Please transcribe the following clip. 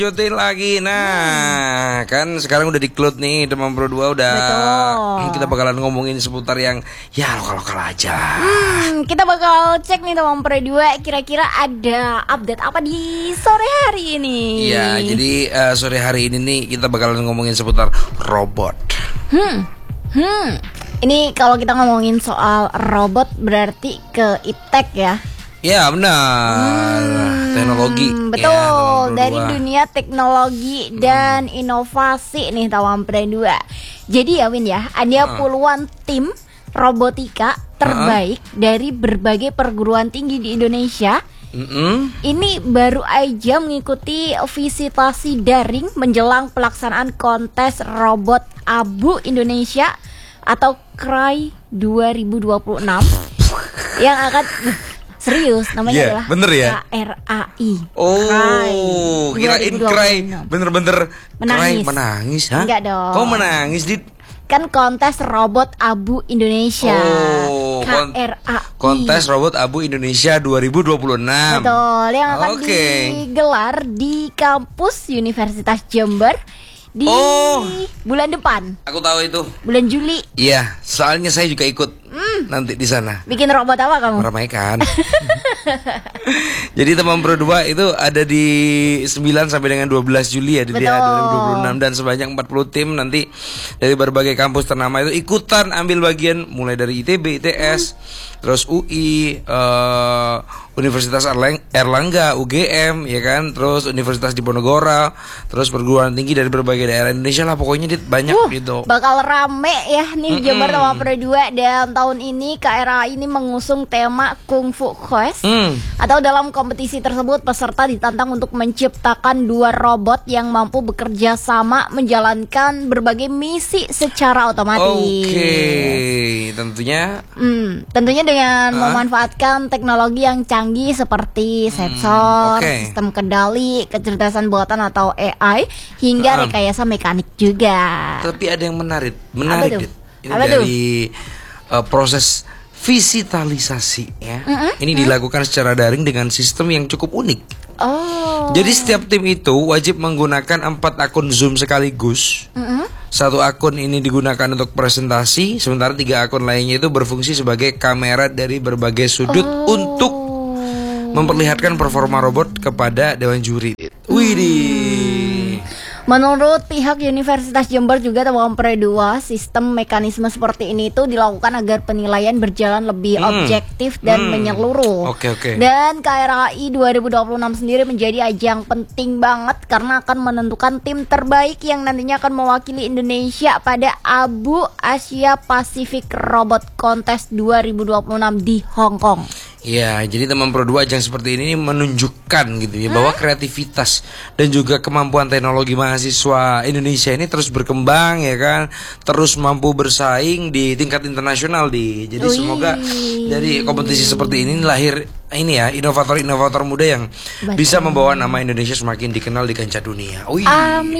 Lanjutin lagi. Nah, kan sekarang udah di-cloud nih Demam Pro 2 udah. Betul. Kita bakalan ngomongin seputar yang ya lokal-lokal aja. Kita bakal cek nih Demam Pro 2 kira-kira ada update apa di sore hari ini. Iya, jadi sore hari ini nih kita bakalan ngomongin seputar robot. Ini kalau kita ngomongin soal robot berarti ke iptek ya. Ya benar, teknologi. Betul, Ya, Demam Pro dari 2. dunia teknologi dan inovasi nih Demam Pro 2. Jadi ya Win ya, ada puluhan tim robotika terbaik dari berbagai perguruan tinggi di Indonesia. Ini baru aja mengikuti visitasi daring menjelang pelaksanaan kontes robot abu Indonesia atau KRAI 2026 yang akan serius namanya adalah bener ya? KRAI. Oh, kirain Krai bener-bener Krai Menangis. menangis, ha? Enggak dong. Kok menangis, Dit? Kan kontes robot abu Indonesia. Oh, KRAI. Kontes Robot Abu Indonesia 2026. Betul, yang akan Oke. digelar di kampus Universitas Jember di bulan depan, Aku tahu itu. bulan Juli. Iya, soalnya saya juga ikut nanti di sana. Bikin robot apa kamu? Meramaikan. Jadi Demam Pro 2 itu ada di 9 sampai dengan 12 Juli ya di Betul. 2026 dan sebanyak 40 tim nanti dari berbagai kampus ternama itu ikutan ambil bagian mulai dari ITB, ITS, terus UI, Universitas Erlangga, UGM ya kan, terus Universitas Diponegoro, terus perguruan tinggi dari berbagai daerah Indonesia lah pokoknya Dit, banyak gitu. Bakal rame ya nih Jember Demam Pro 2. Dan tahun ini KRAI ini mengusung tema Kung Fu Quest. Atau dalam kompetisi tersebut peserta ditantang untuk menciptakan 2 robot yang mampu bekerja sama menjalankan berbagai misi secara otomatis. Oke, tentunya Tentunya dengan memanfaatkan teknologi yang canggih seperti sensor, oke. sistem kendali, kecerdasan buatan atau AI hingga rekayasa mekanik juga. tapi ada yang menarik Apa tuh? Dit. Ini Apa dari proses visitalisasi ya. Ini dilakukan secara daring dengan sistem yang cukup unik. Oh. Jadi setiap tim itu wajib menggunakan 4 akun Zoom sekaligus. Satu akun ini digunakan untuk presentasi, sementara 3 akun lainnya itu berfungsi sebagai kamera dari berbagai sudut untuk memperlihatkan performa robot kepada dewan juri. Widih. Menurut pihak Universitas Jember juga Demam Pro 2, sistem mekanisme seperti ini itu dilakukan agar penilaian berjalan lebih objektif dan menyeluruh. Oke. Dan KRAI 2026 sendiri menjadi ajang penting banget karena akan menentukan tim terbaik yang nantinya akan mewakili Indonesia pada Abu Asia Pacific Robot Contest 2026 di Hong Kong. Ya, jadi Demam Pro 2 ajang seperti ini menunjukkan gitu ya bahwa kreativitas dan juga kemampuan teknologi mahasiswa Indonesia ini terus berkembang ya kan, terus mampu bersaing di tingkat internasional Jadi semoga dari kompetisi seperti ini lahir ini ya inovator-inovator muda yang bisa membawa nama Indonesia semakin dikenal di kancah dunia. Amin.